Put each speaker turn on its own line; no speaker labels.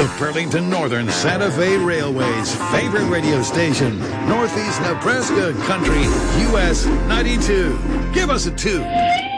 The Burlington Northern Santa Fe Railway's favorite radio station, Northeast Nebraska Country, US 92. Give us a 2.